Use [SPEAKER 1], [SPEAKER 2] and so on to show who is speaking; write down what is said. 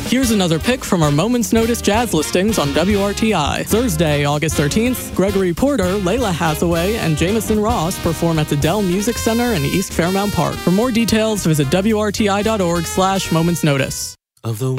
[SPEAKER 1] Here's another pick from our Moment's Notice jazz listings on WRTI. Thursday, August 13th, Gregory Porter, Layla Hathaway, and Jamison Ross perform at the Dell Music Center in East Fairmount Park. For more details, visit WRTI.org/momentsnotice.
[SPEAKER 2] Of the